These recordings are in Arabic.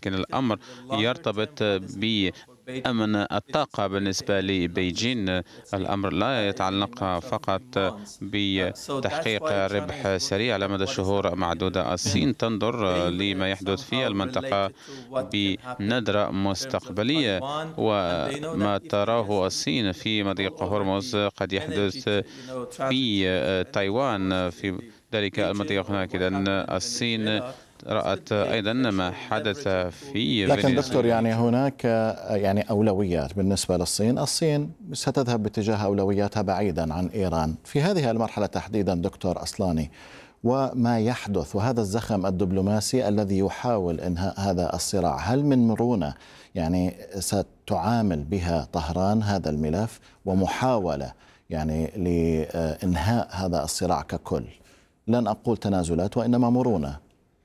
ولكن الأمر يرتبط بأمن الطاقة بالنسبة لبيجين. الأمر لا يتعلق فقط بتحقيق ربح سريع على مدى شهور معدودة. الصين تنظر لما يحدث في المنطقة بنظرة مستقبلية، وما تراه الصين في مضيق هرمز قد يحدث في تايوان في ذلك المضيق هناك. إذن الصين رأت أيضا ما حدث في لكن دكتور، فنزويلا. يعني هناك أولويات بالنسبة للصين. الصين ستذهب باتجاه أولوياتها بعيدا عن إيران في هذه المرحلة تحديدا دكتور أصلاني، وما يحدث وهذا الزخم الدبلوماسي الذي يحاول إنهاء هذا الصراع، هل من مرونة يعني ستعامل بها طهران هذا الملف ومحاولة يعني لإنهاء هذا الصراع ككل؟ لن أقول تنازلات وإنما مرونة.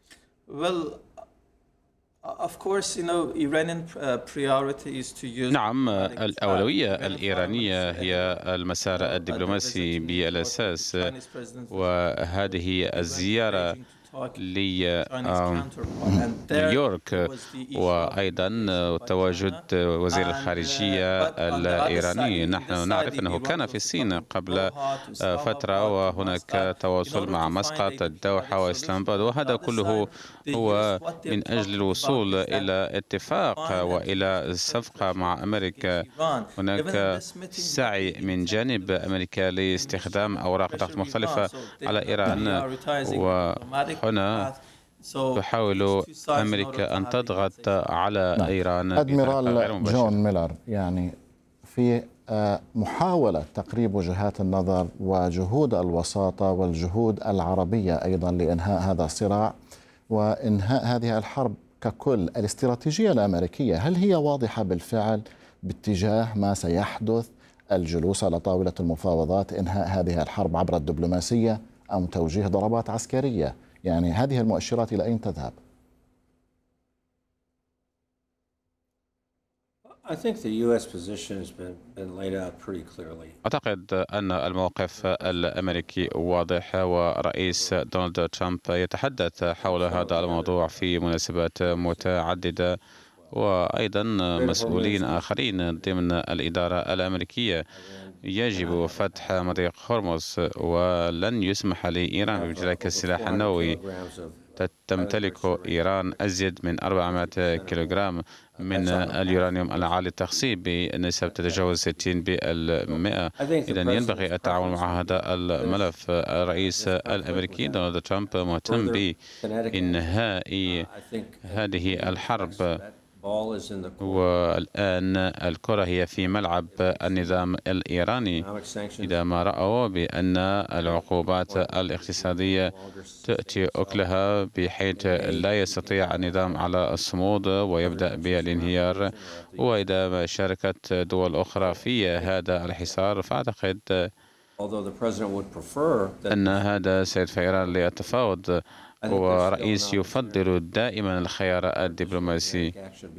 نعم، الأولوية الإيرانية هي المسار الدبلوماسي بالأساس، وهذه الزيارة لنيويورك وأيضا تواجد وزير الخارجية الإيراني. نحن نعرف أنه كان في الصين قبل فترة، وهناك تواصل مع مسقط، الدوحة وإسلام آباد، وهذا كله هو من أجل الوصول إلى اتفاق وإلى صفقة مع أمريكا. هناك سعي من جانب أمريكا لاستخدام أوراق ضغط مختلفة على إيران، وهنا تحاول أمريكا أن تضغط على إيران. أدميرال جون ميلر، يعني في محاولة تقريب وجهات النظر وجهود الوساطة والجهود العربية أيضا لإنهاء هذا الصراع وإنهاء هذه الحرب ككل، الاستراتيجية الأمريكية هل هي واضحة بالفعل باتجاه ما سيحدث، الجلوس على طاولة المفاوضات، إنهاء هذه الحرب عبر الدبلوماسية، أم توجيه ضربات عسكرية؟ يعني هذه المؤشرات إلى أين تذهب؟ أعتقد أن الموقف الأمريكي واضح، ورئيس دونالد ترامب يتحدث حول هذا الموضوع في مناسبات متعددة، وأيضا مسؤولين آخرين ضمن الإدارة الأمريكية. يجب فتح مضيق هرمز، ولن يسمح لإيران بامتلاك السلاح النووي. تمتلك إيران أزيد من 400 كيلوغرام من اليورانيوم العالي التخصيب بنسب تتجاوز 60%. إذن ينبغي التعاون مع هذا الملف. الرئيس الأمريكي دونالد ترامب مهتم بإنهاء هذه الحرب، والآن الكرة هي في ملعب النظام الإيراني. إذا ما رأوا بأن العقوبات الاقتصادية تأتي أكلها بحيث لا يستطيع النظام على الصمود ويبدأ بالانهيار، وإذا ما شاركت دول أخرى في هذا الحصار، فأعتقد أن هذا سيدفع إيران للتفاوض. ورئيس يفضل دائما الخيار الدبلوماسي،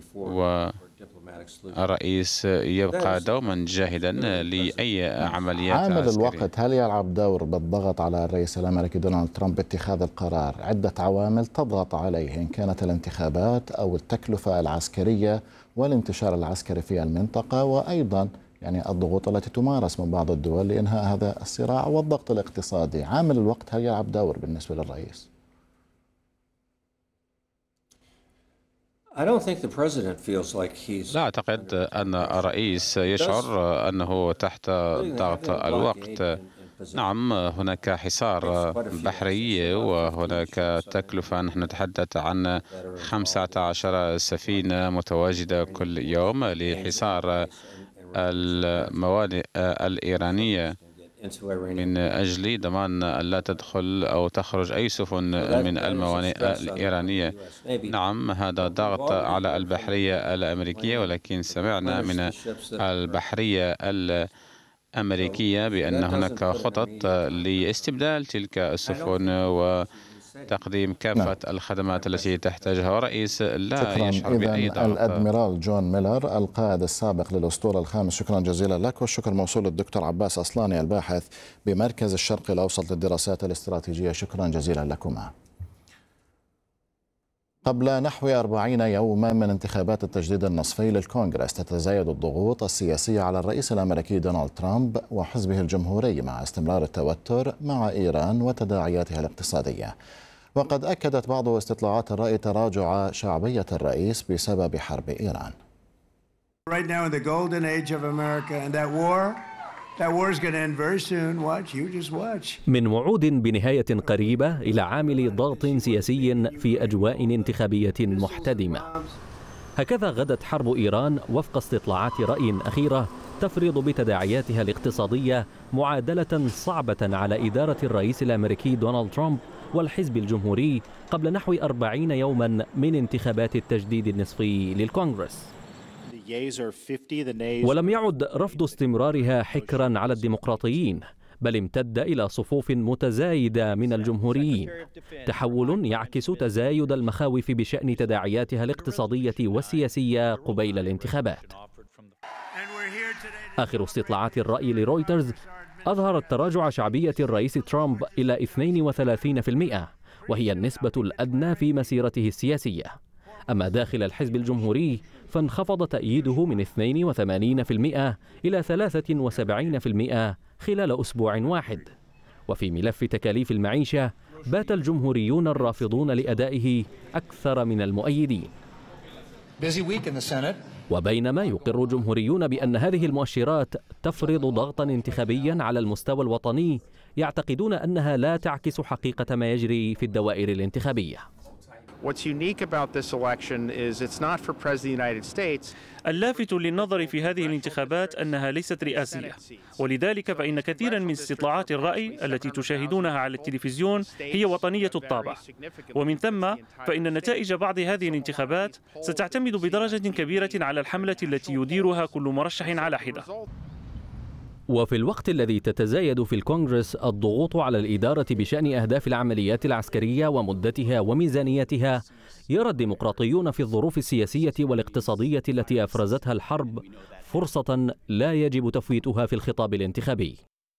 والرئيس يبقى دوما جاهدا لأي عمليات عامل عسكرية. الوقت هل يلعب دور بالضغط على الرئيس الأمريكي دونالد ترامب باتخاذ القرار؟ عدة عوامل تضغط عليه، إن كانت الانتخابات أو التكلفة العسكرية والانتشار العسكري في المنطقة، وأيضا يعني الضغوط التي تمارس من بعض الدول لإنهاء هذا الصراع، والضغط الاقتصادي. عامل الوقت هل يلعب دور بالنسبة للرئيس؟ لا أعتقد أن الرئيس يشعر أنه تحت ضغط الوقت. نعم، هناك حصار بحري وهناك تكلفة. نحن نتحدث عن 15 سفينة متواجدة كل يوم لحصار الموانئ الإيرانية من أجل ضمان ألا تدخل أو تخرج أي سفن من الموانئ الإيرانية. نعم، هذا ضغط على البحرية الأمريكية، ولكن سمعنا من البحرية الأمريكية بأن هناك خطط لاستبدال تلك السفن وتقديم كافة الخدمات التي تحتاجها. ورئيس لا يشعر بأي ضغط. الأدميرال جون ميلر القائد السابق للأسطول الخامس، شكرا جزيلا لك، والشكر موصول للدكتور عباس أصلاني الباحث بمركز الشرق الأوسط للدراسات الاستراتيجية. شكرا جزيلا لكما. قبل نحو 40 يوما من انتخابات التجديد النصفي للكونغرس، تتزايد الضغوط السياسية على الرئيس الأمريكي دونالد ترامب وحزبه الجمهوري مع استمرار التوتر مع إيران وتداعياتها الاقتصادية. وقد أكدت بعض استطلاعات الرأي تراجع شعبية الرئيس بسبب حرب إيران. من وعود بنهاية قريبة إلى عامل ضغط سياسي في أجواء انتخابية محتدمة. هكذا غدت حرب إيران وفق استطلاعات رأي أخيرة تفرض بتداعياتها الاقتصادية معادلة صعبة على إدارة الرئيس الأمريكي دونالد ترامب والحزب الجمهوري قبل نحو 40 يوما من انتخابات التجديد النصفي للكونغرس. ولم يعد رفض استمرارها حكرا على الديمقراطيين، بل امتد إلى صفوف متزايدة من الجمهوريين، تحول يعكس تزايد المخاوف بشأن تداعياتها الاقتصادية والسياسية قبيل الانتخابات. آخر استطلاعات الرأي لرويترز أظهرت تراجع شعبية الرئيس ترامب إلى 32%، وهي النسبة الأدنى في مسيرته السياسية. أما داخل الحزب الجمهوري فانخفض تأييده من 82% إلى 73% خلال أسبوع واحد. وفي ملف تكاليف المعيشة بات الجمهوريون الرافضون لأدائه أكثر من المؤيدين. وبينما يقر الجمهوريون بأن هذه المؤشرات تفرض ضغطا انتخابيا على المستوى الوطني، يعتقدون أنها لا تعكس حقيقة ما يجري في الدوائر الانتخابية. اللافت للنظر في هذه الانتخابات أنها ليست رئاسية، ولذلك فإن كثيرا من استطلاعات الرأي التي تشاهدونها على التلفزيون هي وطنية الطابع، ومن ثم فإن نتائج بعض هذه الانتخابات ستعتمد بدرجة كبيرة على الحملة التي يديرها كل مرشح على حدة. وفي الوقت الذي تتزايد في الكونغرس الضغوط على الإدارة بشأن أهداف العمليات العسكرية ومدتها وميزانيتها، يرى الديمقراطيون في الظروف السياسية والاقتصادية التي أفرزتها الحرب فرصة لا يجب تفويتها في الخطاب الانتخابي.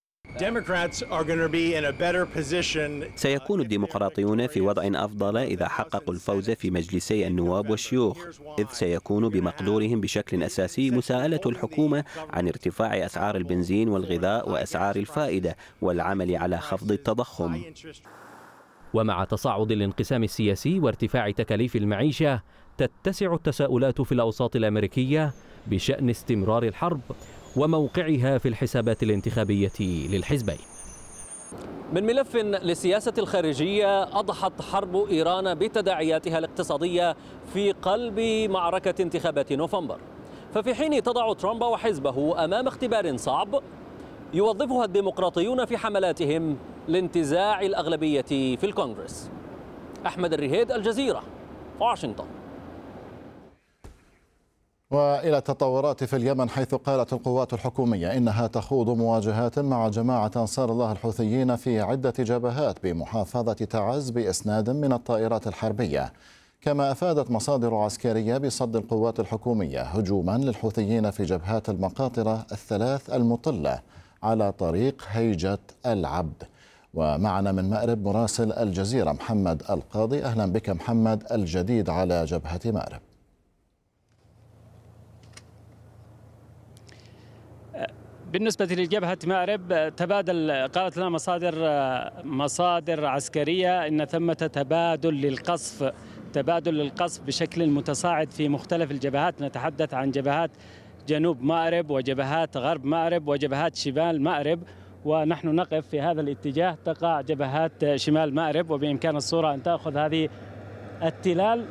سيكون الديمقراطيون في وضع أفضل إذا حققوا الفوز في مجلسي النواب والشيوخ، إذ سيكون بمقدورهم بشكل أساسي مساءلة الحكومة عن ارتفاع أسعار البنزين والغذاء وأسعار الفائدة والعمل على خفض التضخم. ومع تصاعد الانقسام السياسي وارتفاع تكاليف المعيشة، تتسع التساؤلات في الأوساط الأمريكية بشأن استمرار الحرب وموقعها في الحسابات الانتخابية للحزبين. من ملف للسياسة الخارجية، أضحت حرب إيران بتداعياتها الاقتصادية في قلب معركة انتخابات نوفمبر. ففي حين تضع ترامب وحزبه أمام اختبار صعب، يوظفها الديمقراطيون في حملاتهم لانتزاع الأغلبية في الكونغرس. أحمد الرهيد، الجزيرة، واشنطن. وإلى التطورات في اليمن، حيث قالت القوات الحكومية إنها تخوض مواجهات مع جماعة أنصار الله الحوثيين في عدة جبهات بمحافظة تعز بإسناد من الطائرات الحربية. كما أفادت مصادر عسكرية بصد القوات الحكومية هجوما للحوثيين في جبهات المقاطرة الثلاث المطلة على طريق هيجة العبد. ومعنا من مأرب مراسل الجزيرة محمد القاضي. أهلا بك محمد، الجديد على جبهة مأرب. بالنسبة لجبهة مأرب، قالت لنا مصادر عسكرية إن ثمة تبادل للقصف بشكل متصاعد في مختلف الجبهات. نتحدث عن جبهات جنوب مأرب وجبهات غرب مأرب وجبهات شمال مأرب، ونحن نقف في هذا الاتجاه تقع جبهات شمال مأرب، وبإمكان الصورة أن تأخذ هذه التلال.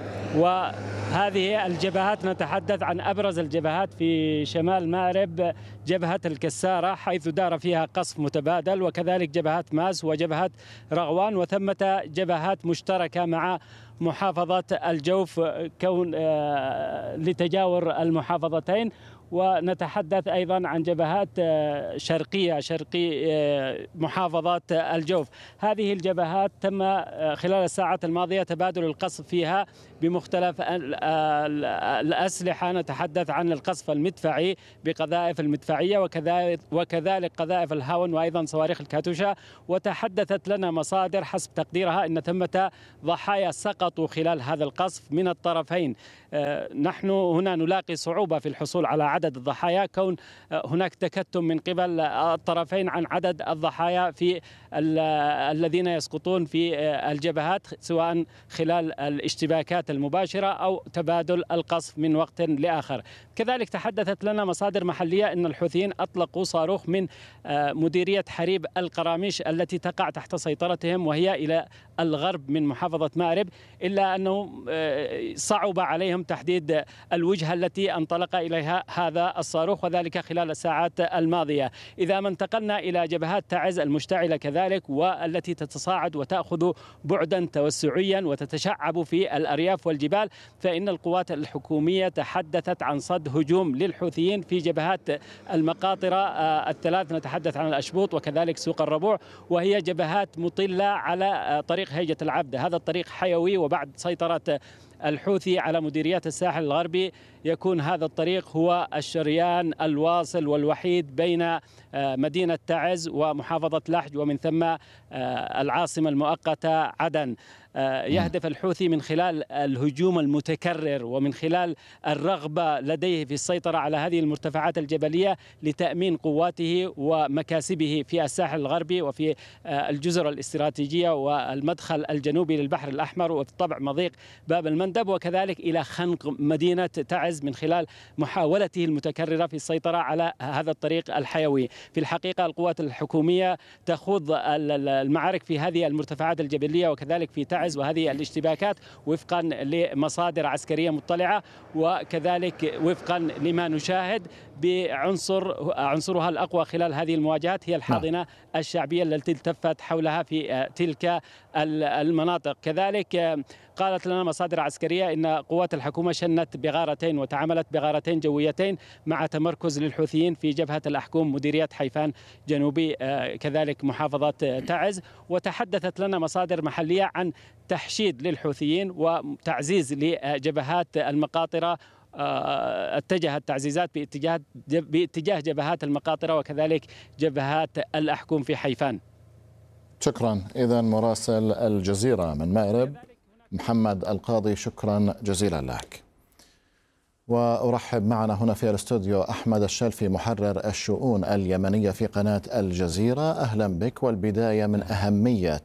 وهذه الجبهات نتحدث عن أبرز الجبهات في شمال مأرب، جبهة الكسارة حيث دار فيها قصف متبادل، وكذلك جبهات ماس وجبهات رغوان، وثمة جبهات مشتركة مع محافظة الجوف لتجاور المحافظتين. ونتحدث أيضا عن جبهات شرقي محافظات الجوف. هذه الجبهات تم خلال الساعات الماضية تبادل القصف فيها بمختلف الأسلحة. نتحدث عن القصف المدفعي بقذائف المدفعية وكذلك قذائف الهاون وأيضا صواريخ الكاتوشا. وتحدثت لنا مصادر حسب تقديرها أن ثمة ضحايا سقطوا خلال هذا القصف من الطرفين. نحن هنا نلاقي صعوبة في الحصول على عدد الضحايا كون هناك تكتم من قبل الطرفين عن عدد الضحايا في الذين يسقطون في الجبهات سواء خلال الاشتباكات المباشرة أو تبادل القصف من وقت لآخر. كذلك تحدثت لنا مصادر محلية أن الحوثيين أطلقوا صاروخ من مديرية حريب القراميش التي تقع تحت سيطرتهم وهي إلى الغرب من محافظة مأرب، إلا أنه صعب عليهم تحديد الوجهة التي انطلق إليها هذا الصاروخ وذلك خلال الساعات الماضية. إذا ما انتقلنا إلى جبهات تعز المشتعلة كذلك والتي تتصاعد وتأخذ بعدا توسعيا وتتشعب في الأرياف والجبال، فإن القوات الحكومية تحدثت عن صد هجوم للحوثيين في جبهات المقاطرة الثلاث. نتحدث عن الأشبوط وكذلك سوق الربوع، وهي جبهات مطلة على طريق هيجة العبد. هذا الطريق حيوي، وبعد سيطرة الحوثي على مديريات الساحل الغربي يكون هذا الطريق هو الشريان الواصل والوحيد بين مدينة تعز ومحافظة لحج ومن ثم العاصمة المؤقتة عدن. يهدف الحوثي من خلال الهجوم المتكرر ومن خلال الرغبة لديه في السيطرة على هذه المرتفعات الجبلية لتأمين قواته ومكاسبه في الساحل الغربي وفي الجزر الاستراتيجية والمدخل الجنوبي للبحر الأحمر وبالطبع مضيق باب المندب، وكذلك إلى خنق مدينة تعز من خلال محاولته المتكررة في السيطرة على هذا الطريق الحيوي. في الحقيقة القوات الحكومية تخوض المعارك في هذه المرتفعات الجبلية وكذلك في تعز وهذه الاشتباكات وفقا لمصادر عسكرية مطلعة وكذلك وفقا لما نشاهد بعنصرها الأقوى خلال هذه المواجهات هي الحاضنة الشعبية التي التفت حولها في تلك المناطق. كذلك قالت لنا مصادر عسكرية إن قوات الحكومة شنت بغارتين وتعاملت بغارتين جويتين مع تمركز للحوثيين في جبهة الأحكوم مديرية حيفان جنوبي كذلك محافظة تعز. وتحدثت لنا مصادر محلية عن تحشيد للحوثيين وتعزيز لجبهات المقاطرة. اتجهت تعزيزات باتجاه جبهات المقاطرة وكذلك جبهات الأحكوم في حيفان. شكرا. إذن مراسل الجزيرة من مأرب محمد القاضي، شكرا جزيلا لك. وأرحب معنا هنا في الاستوديو أحمد الشلفي محرر الشؤون اليمنية في قناة الجزيرة. أهلا بك. والبداية من أهمية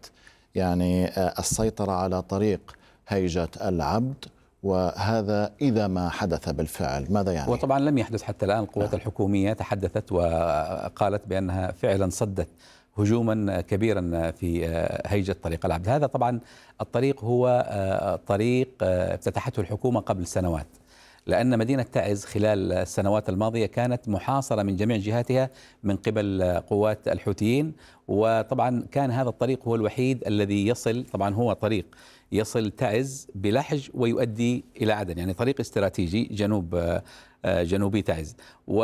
السيطرة على طريق هيجة العبد، وهذا إذا ما حدث بالفعل ماذا يعني؟ وطبعا لم يحدث حتى الآن. القوات الحكومية تحدثت وقالت بأنها فعلا صدت هجوما كبيرا في هيجة طريق العبد. هذا طبعا الطريق هو طريق افتتحته الحكومة قبل سنوات، لأن مدينة تعز خلال السنوات الماضية كانت محاصرة من جميع جهاتها من قبل قوات الحوثيين، وطبعا كان هذا الطريق هو الوحيد الذي يصل، طبعا هو طريق يصل تعز بلحج ويؤدي إلى عدن، يعني طريق استراتيجي جنوبي تعز.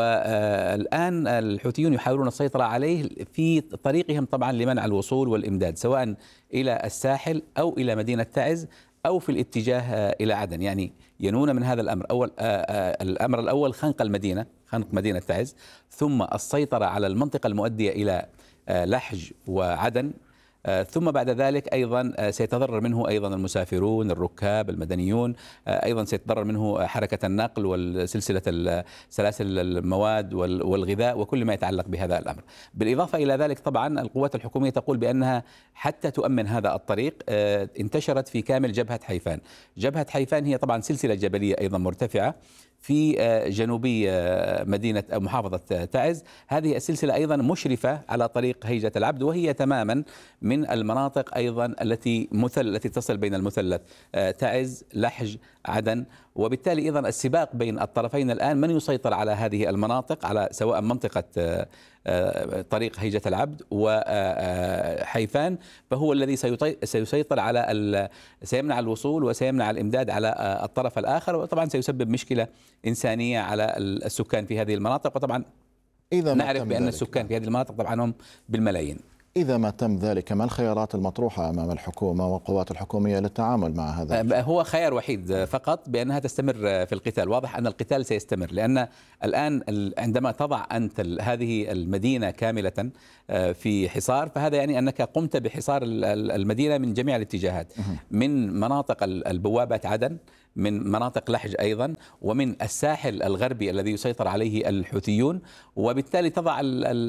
والآن الحوثيون يحاولون السيطرة عليه في طريقهم طبعا لمنع الوصول والإمداد سواء إلى الساحل أو إلى مدينة تعز أو في الاتجاه إلى عدن. يعني ينون من هذا الأمر. الأمر الأول خنق مدينة تعز، ثم السيطرة على المنطقة المؤدية إلى لحج وعدن، ثم بعد ذلك أيضا سيتضرر منه أيضا المسافرون، الركاب، المدنيون، أيضا سيتضرر منه حركة النقل والسلسلة سلاسل المواد والغذاء وكل ما يتعلق بهذا الأمر. بالإضافة إلى ذلك طبعا القوات الحكومية تقول بأنها حتى تؤمن هذا الطريق انتشرت في كامل جبهة حيفان. جبهة حيفان هي طبعا سلسلة جبلية أيضا مرتفعة في جنوبي مدينة أو محافظة تعز. هذه السلسلة أيضا مشرفة على طريق هيجة العبد، وهي تماما من المناطق أيضا التي تصل بين المثلث تعز لحج عدن. وبالتالي أيضا السباق بين الطرفين الآن من يسيطر على هذه المناطق، على سواء منطقة طريق هيجة العبد وحيفان، فهو الذي سيسيطر على سيمنع الوصول وسيمنع الإمداد على الطرف الآخر، وطبعا سيسبب مشكلة إنسانية على السكان في هذه المناطق. وطبعا نعرف بأن السكان في هذه المناطق طبعا هم بالملايين. إذا ما تم ذلك، ما الخيارات المطروحة أمام الحكومة والقوات الحكومية للتعامل مع هذا؟ هو خيار وحيد فقط، بأنها تستمر في القتال. واضح أن القتال سيستمر، لأن الآن عندما تضع أنت هذه المدينة كاملة في حصار، فهذا يعني أنك قمت بحصار المدينة من جميع الاتجاهات، من مناطق البوابة عدن، من مناطق لحج أيضا، ومن الساحل الغربي الذي يسيطر عليه الحوثيون، وبالتالي تضع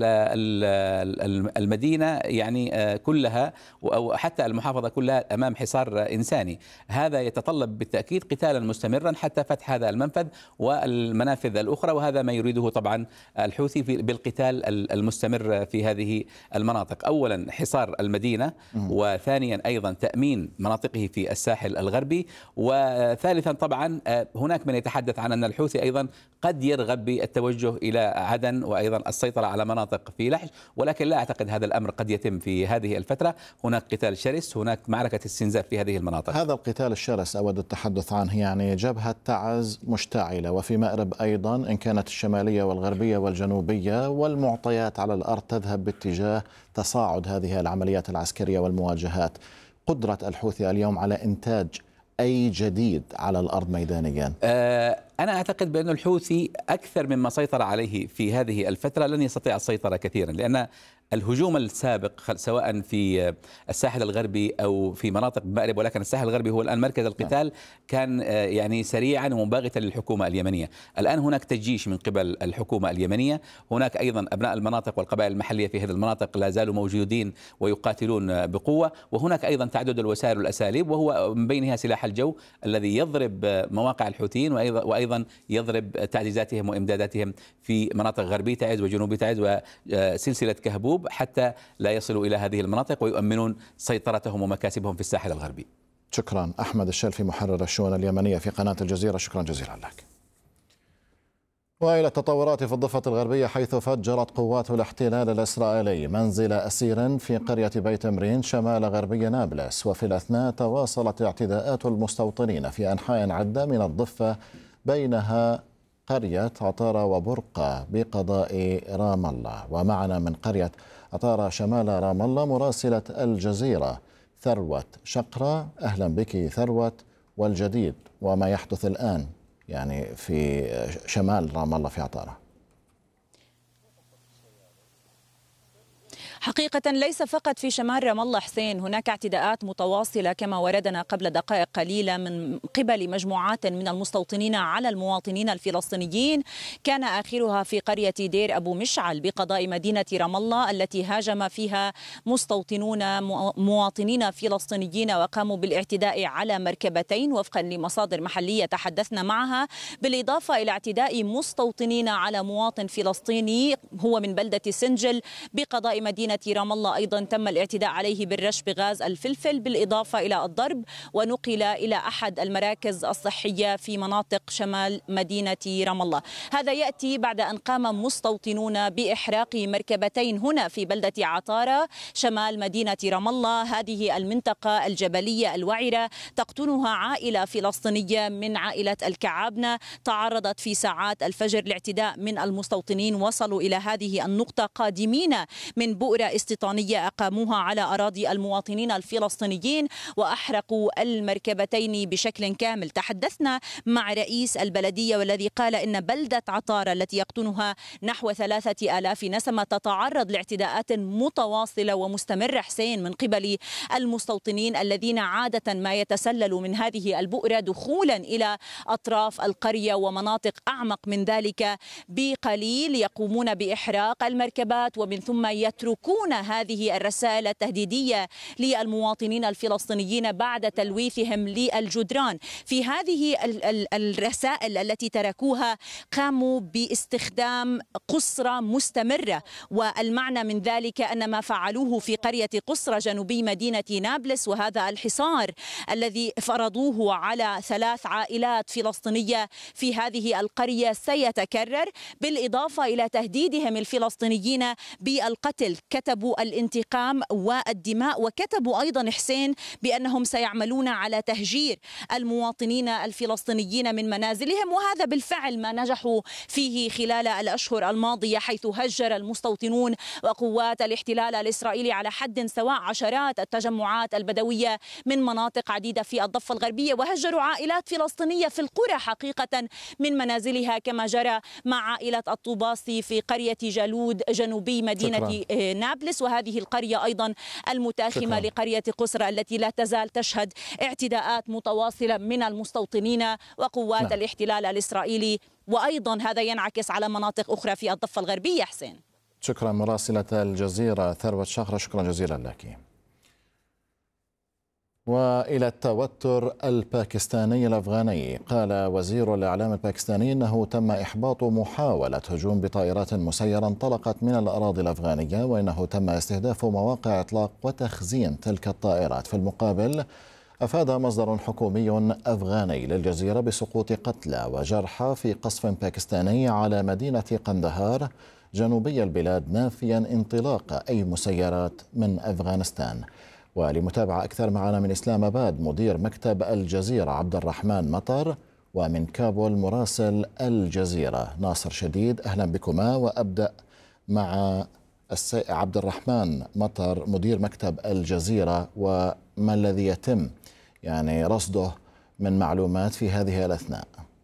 المدينة يعني كلها أو حتى المحافظة كلها أمام حصار إنساني. هذا يتطلب بالتأكيد قتالا مستمرا حتى فتح هذا المنفذ والمنافذ الأخرى، وهذا ما يريده طبعا الحوثي بالقتال المستمر في هذه المناطق. أولا حصار المدينة، وثانيا أيضا تأمين مناطقه في الساحل الغربي، وثالثا طبعا هناك من يتحدث عن أن الحوثي أيضا قد يرغب بالتوجه إلى عدن وأيضا السيطرة على مناطق في لحج، ولكن لا أعتقد هذا الأمر قد يتم في هذه الفترة. هناك قتال شرس، هناك معركة استنزاف في هذه المناطق. هذا القتال الشرس أود التحدث عنه، يعني جبهة تعز مشتعلة، وفي مأرب أيضا إن كانت الشمالية والغربية والجنوبية، والمعطيات على الأرض تذهب باتجاه تصاعد هذه العمليات العسكرية والمواجهات. قدرة الحوثي اليوم على إنتاج أي جديد على الأرض ميدانيا؟ أنا أعتقد بأن الحوثي أكثر مما سيطر عليه في هذه الفترة لن يستطيع السيطرة كثيرا، لأن الهجوم السابق سواء في الساحل الغربي أو في مناطق مأرب، ولكن الساحل الغربي هو الآن مركز القتال، كان يعني سريعا ومباغتا للحكومة اليمنية. الآن هناك تجيش من قبل الحكومة اليمنية، هناك أيضا أبناء المناطق والقبائل المحلية في هذه المناطق لا زالوا موجودين ويقاتلون بقوة، وهناك أيضا تعدد الوسائل والأساليب، وهو من بينها سلاح الجو الذي يضرب مواقع الحوثيين وأيضا يضرب تعزيزاتهم وإمداداتهم في مناطق غربي تعز وجنوبي تعز وسلسلة كهبوب، حتى لا يصلوا إلى هذه المناطق ويؤمنون سيطرتهم ومكاسبهم في الساحل الغربي. شكرا. أحمد الشلفي، محرر الشؤون اليمنية في قناة الجزيرة، شكرا جزيلا لك. وإلى التطورات في الضفة الغربية، حيث فجرت قوات الاحتلال الإسرائيلي منزل أسير في قرية بيت مرين شمال غربي نابلس، وفي الأثناء تواصلت اعتداءات المستوطنين في أنحاء عدة من الضفة، بينها قرية عطارة وبرقة بقضاء رام الله. ومعنا من قرية عطارة شمال رام الله مراسلة الجزيرة ثروت شقرة. أهلا بك ثروت، والجديد وما يحدث الآن يعني في شمال رام الله في عطارة. حقيقة ليس فقط في شمال رام الله حسين، هناك اعتداءات متواصلة كما وردنا قبل دقائق قليلة من قبل مجموعات من المستوطنين على المواطنين الفلسطينيين، كان آخرها في قرية دير أبو مشعل بقضاء مدينة رام الله التي هاجم فيها مستوطنون مواطنين فلسطينيين وقاموا بالاعتداء على مركبتين وفقا لمصادر محلية تحدثنا معها، بالإضافة إلى اعتداء مستوطنين على مواطن فلسطيني هو من بلدة سنجل بقضاء مدينة رام الله، أيضا تم الاعتداء عليه بالرش بغاز الفلفل، بالإضافة إلى الضرب، ونقل إلى أحد المراكز الصحية في مناطق شمال مدينة رام الله. هذا يأتي بعد أن قام مستوطنون بإحراق مركبتين هنا في بلدة عطارة شمال مدينة رام الله. هذه المنطقة الجبلية الوعرة تقطنها عائلة فلسطينية من عائلة الكعابنة، تعرضت في ساعات الفجر لاعتداء من المستوطنين، وصلوا إلى هذه النقطة قادمين من بؤرة استيطانية أقاموها على أراضي المواطنين الفلسطينيين وأحرقوا المركبتين بشكل كامل. تحدثنا مع رئيس البلدية والذي قال إن بلدة عطارة التي يقطنها نحو 3000 نسمة تتعرض لاعتداءات متواصلة ومستمرة حسين من قبل المستوطنين الذين عادة ما يتسللوا من هذه البؤرة دخولا إلى أطراف القرية ومناطق أعمق من ذلك بقليل، يقومون بإحراق المركبات ومن ثم يتركون يتركون هذه الرسائل التهديدية للمواطنين الفلسطينيين بعد تلويثهم للجدران. في هذه الرسائل التي تركوها قاموا باستخدام قصرة مستمرة، والمعنى من ذلك أن ما فعلوه في قرية قصرة جنوبي مدينة نابلس وهذا الحصار الذي فرضوه على 3 عائلات فلسطينية في هذه القرية سيتكرر، بالإضافة إلى تهديدهم الفلسطينيين بالقتل. كتبوا الانتقام والدماء، وكتبوا أيضا حسين بأنهم سيعملون على تهجير المواطنين الفلسطينيين من منازلهم، وهذا بالفعل ما نجحوا فيه خلال الأشهر الماضية، حيث هجر المستوطنون وقوات الاحتلال الإسرائيلي على حد سواء عشرات التجمعات البدوية من مناطق عديدة في الضفة الغربية، وهجروا عائلات فلسطينية في القرى حقيقة من منازلها، كما جرى مع عائلة الطوباسي في قرية جالود جنوبي مدينة نابلس، وهذه القرية أيضا المتاخمة لقرية قصرة التي لا تزال تشهد اعتداءات متواصلة من المستوطنين وقوات الاحتلال الإسرائيلي، وأيضا هذا ينعكس على مناطق أخرى في الضفة الغربية. حسين، شكرا مراسلة الجزيرة ثروت شاخرة، شكرا جزيلا لك. وإلى التوتر الباكستاني الأفغاني، قال وزير الإعلام الباكستاني أنه تم إحباط محاولة هجوم بطائرات مسيرة انطلقت من الأراضي الأفغانية، وإنه تم استهداف مواقع إطلاق وتخزين تلك الطائرات. في المقابل أفاد مصدر حكومي أفغاني للجزيرة بسقوط قتلى وجرحى في قصف باكستاني على مدينة قندهار جنوبي البلاد، نافيا انطلاق أي مسيرات من أفغانستان. ولمتابعة أكثر معنا من إسلام آباد مدير مكتب الجزيرة عبد الرحمن مطر، ومن كابول مراسل الجزيرة ناصر شديد. أهلا بكما، وأبدأ مع عبد الرحمن مطر مدير مكتب الجزيرة، وما الذي يتم رصده من معلومات في هذه الأثناء؟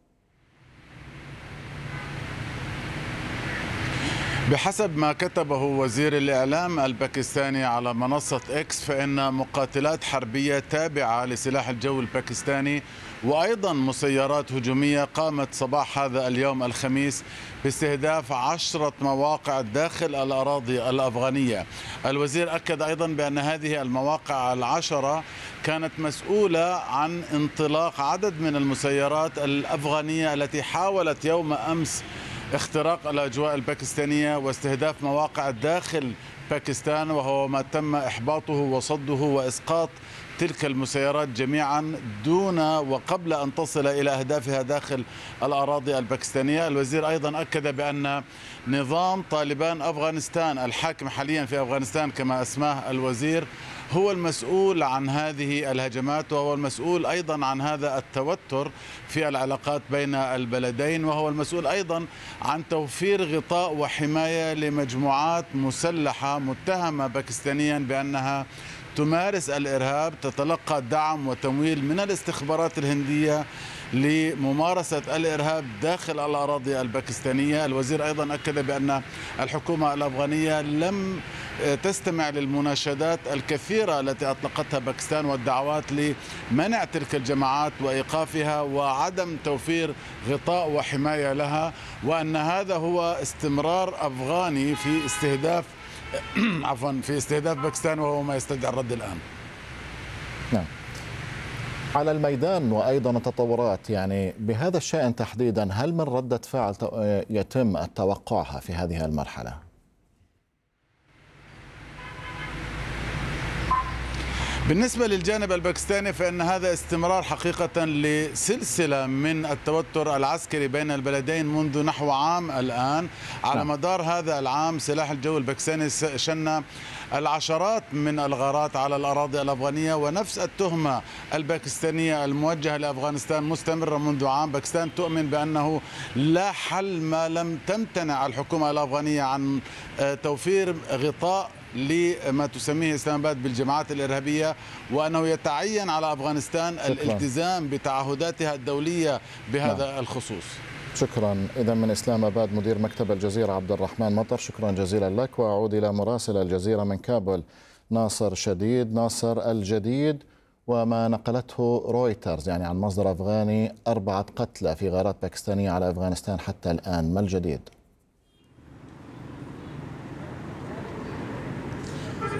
بحسب ما كتبه وزير الإعلام الباكستاني على منصة إكس، فإن مقاتلات حربية تابعة لسلاح الجو الباكستاني وأيضا مسيرات هجومية قامت صباح هذا اليوم الخميس باستهداف 10 مواقع داخل الأراضي الأفغانية. الوزير أكد أيضا بأن هذه المواقع 10 كانت مسؤولة عن انطلاق عدد من المسيرات الأفغانية التي حاولت يوم أمس اختراق الأجواء الباكستانية واستهداف مواقع داخل باكستان، وهو ما تم إحباطه وصده وإسقاط تلك المسيرات جميعا دون وقبل أن تصل إلى أهدافها داخل الأراضي الباكستانية. الوزير أيضا أكد بأن نظام طالبان أفغانستان الحاكم حاليا في أفغانستان كما أسماه الوزير هو المسؤول عن هذه الهجمات، وهو المسؤول أيضا عن هذا التوتر في العلاقات بين البلدين، وهو المسؤول أيضا عن توفير غطاء وحماية لمجموعات مسلحة متهمة باكستانيا بأنها تمارس الإرهاب، تتلقى دعم وتمويل من الاستخبارات الهندية لممارسة الإرهاب داخل الأراضي الباكستانية. الوزير أيضا أكد بأن الحكومة الأفغانية لم تستمع للمناشدات الكثيرة التي أطلقتها باكستان والدعوات لمنع تلك الجماعات وإيقافها وعدم توفير غطاء وحماية لها، وأن هذا هو استمرار أفغاني في استهداف في استهداف باكستان، وهو ما يستدعي الرد الآن. نعم. على الميدان وأيضا التطورات بهذا الشأن تحديدا، هل من ردة فعل يتم توقعها في هذه المرحلة؟ بالنسبة للجانب الباكستاني فإن هذا استمرار حقيقة لسلسلة من التوتر العسكري بين البلدين منذ نحو عام الآن. على مدار هذا العام سلاح الجو الباكستاني شن العشرات من الغارات على الأراضي الأفغانية، ونفس التهمة الباكستانية الموجهة لأفغانستان مستمرة منذ عام. باكستان تؤمن بأنه لا حل ما لم تمتنع الحكومة الأفغانية عن توفير غطاء لما تسميه إسلام آباد بالجماعات الإرهابية، وأنه يتعين على أفغانستان الالتزام بتعهداتها الدولية بهذا الخصوص. شكرا. إذا من إسلام آباد مدير مكتب الجزيرة عبد الرحمن مطر، شكرا جزيلا لك. وأعود إلى مراسل الجزيرة من كابول ناصر شديد. ناصر، الجديد وما نقلته رويترز عن مصدر أفغاني 4 قتلى في غارات باكستانية على أفغانستان حتى الآن، ما الجديد؟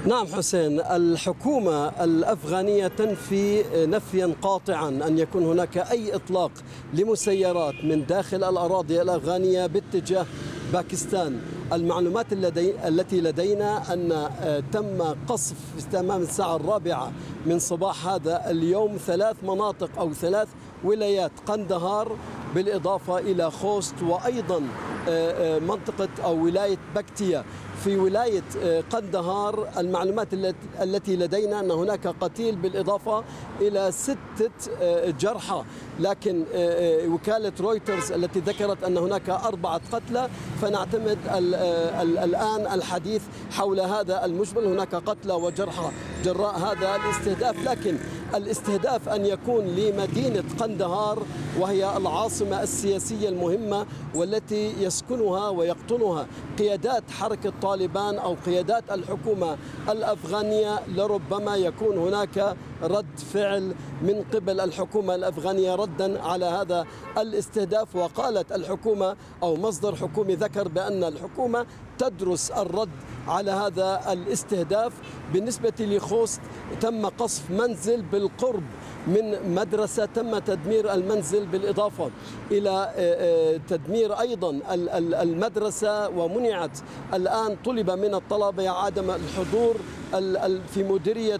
نعم حسين، الحكومة الأفغانية تنفي نفيا قاطعا أن يكون هناك أي إطلاق لمسيرات من داخل الأراضي الأفغانية باتجاه باكستان. المعلومات التي لدينا أن تم قصف في تمام الساعة 4 من صباح هذا اليوم 3 مناطق أو 3 ولايات، قندهار بالإضافة إلى خوست، وأيضا منطقة أو ولاية بكتيا. في ولاية قندهار المعلومات التي لدينا أن هناك قتيل بالإضافة إلى 6 جرحى، لكن وكالة رويترز التي ذكرت أن هناك 4 قتلى، فنعتمد الآن الحديث حول هذا المجمل. هناك قتلى وجرحى جراء هذا الاستهداف، لكن الاستهداف أن يكون لمدينة قندهار وهي العاصمة السياسية المهمة والتي يسكنها ويقطنها قيادات حركة طالبان أو قيادات الحكومة الأفغانية، لربما يكون هناك رد فعل من قبل الحكومة الأفغانية ردا على هذا الاستهداف. وقالت الحكومة أو مصدر حكومي ذكر بأن الحكومة تدرس الرد على هذا الاستهداف. بالنسبة لخوست تم قصف منزل بالقرب من مدرسة، تم تدمير المنزل بالإضافة إلى تدمير أيضا المدرسة، ومنعت الآن طلب من الطلبة عدم الحضور في مديرية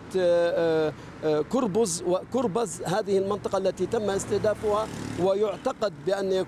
كربز، هذه المنطقة التي تم استهدافها، ويعتقد بأن